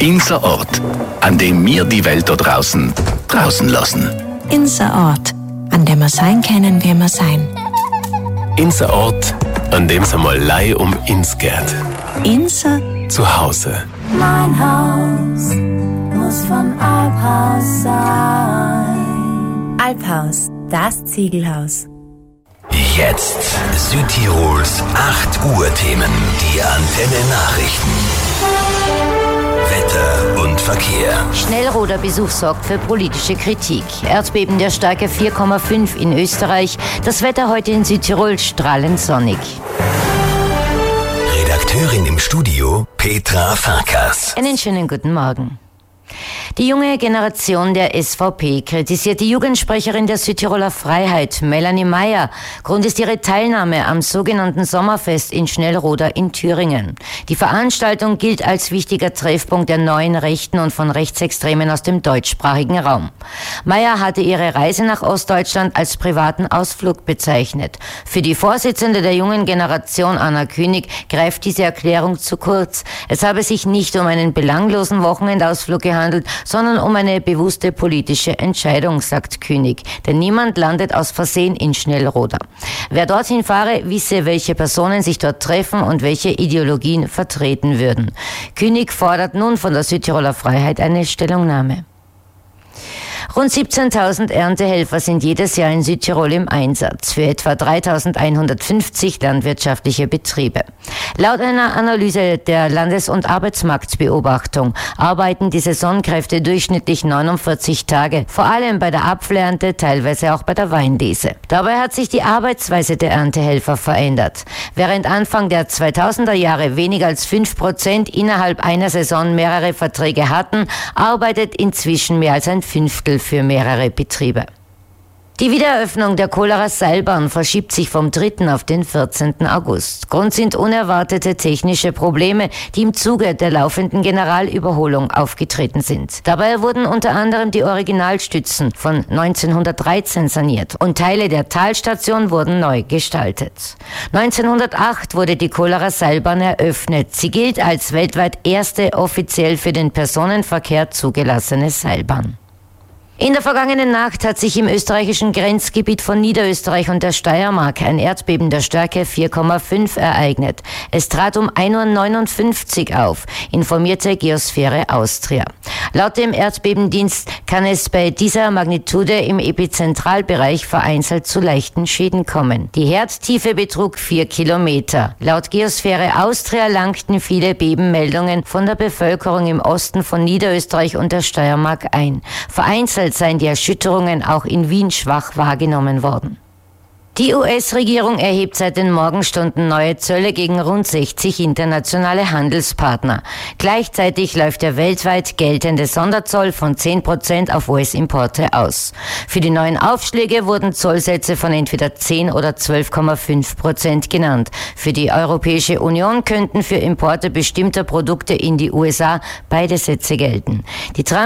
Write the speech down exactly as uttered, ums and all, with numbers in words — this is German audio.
Unser Ort, an dem wir die Welt da draußen draußen lassen. Unser Ort, an dem wir sein können, wie wir sein. Unser Ort, an dem es einmal Leih um uns geht. Unser Zuhause. Mein Haus muss vom Alphaus sein. Alphaus, das Ziegelhaus. Jetzt Südtirols acht Uhr Themen. Die Antenne Nachrichten. Wetter und Verkehr. Schnellroder Besuch sorgt für politische Kritik. Erdbeben der Stärke vier Komma fünf in Österreich. Das Wetter heute in Südtirol strahlend sonnig. Redakteurin im Studio Petra Farkas. Einen schönen guten Morgen. Die junge Generation der S V P kritisiert die Jugendsprecherin der Südtiroler Freiheit, Melanie Meyer. Grund ist ihre Teilnahme am sogenannten Sommerfest in Schnellroda in Thüringen. Die Veranstaltung gilt als wichtiger Treffpunkt der neuen Rechten und von Rechtsextremen aus dem deutschsprachigen Raum. Meyer hatte ihre Reise nach Ostdeutschland als privaten Ausflug bezeichnet. Für die Vorsitzende der jungen Generation, Anna König, greift diese Erklärung zu kurz. Es habe sich nicht um einen belanglosen Wochenendausflug gehandelt, sondern um eine bewusste politische Entscheidung, sagt König. Denn niemand landet aus Versehen in Schnellroda. Wer dorthin fahre, wisse, welche Personen sich dort treffen und welche Ideologien vertreten würden. König fordert nun von der Südtiroler Freiheit eine Stellungnahme. Rund siebzehntausend Erntehelfer sind jedes Jahr in Südtirol im Einsatz für etwa dreitausendeinhundertfünfzig landwirtschaftliche Betriebe. Laut einer Analyse der Landes- und Arbeitsmarktbeobachtung arbeiten die Saisonkräfte durchschnittlich neunundvierzig Tage, vor allem bei der Apfelernte, teilweise auch bei der Weinlese. Dabei hat sich die Arbeitsweise der Erntehelfer verändert. Während Anfang der zweitausender Jahre weniger als fünf Prozent innerhalb einer Saison mehrere Verträge hatten, arbeitet inzwischen mehr als ein Fünftel für mehrere Betriebe. Die Wiedereröffnung der Kolarer Seilbahn verschiebt sich vom dritten auf den vierzehnten August. Grund sind unerwartete technische Probleme, die im Zuge der laufenden Generalüberholung aufgetreten sind. Dabei wurden unter anderem die Originalstützen von neunzehnhundertdreizehn saniert und Teile der Talstation wurden neu gestaltet. neunzehnhundertacht wurde die Kolarer Seilbahn eröffnet. Sie gilt als weltweit erste offiziell für den Personenverkehr zugelassene Seilbahn. In der vergangenen Nacht hat sich im österreichischen Grenzgebiet von Niederösterreich und der Steiermark ein Erdbeben der Stärke vier Komma fünf ereignet. Es trat um ein Uhr neunundfünfzig auf, informierte Geosphäre Austria. Laut dem Erdbebendienst kann es bei dieser Magnitude im Epizentralbereich vereinzelt zu leichten Schäden kommen. Die Herdtiefe betrug vier Kilometer. Laut Geosphäre Austria langten viele Bebenmeldungen von der Bevölkerung im Osten von Niederösterreich und der Steiermark ein. Vereinzelt seien die Erschütterungen auch in Wien schwach wahrgenommen worden. Die U S-Regierung erhebt seit den Morgenstunden neue Zölle gegen rund sechzig internationale Handelspartner. Gleichzeitig läuft der weltweit geltende Sonderzoll von zehn Prozent auf U S-Importe aus. Für die neuen Aufschläge wurden Zollsätze von entweder zehn oder zwölf Komma fünf Prozent genannt. Für die Europäische Union könnten für Importe bestimmter Produkte in die U S A beide Sätze gelten. Die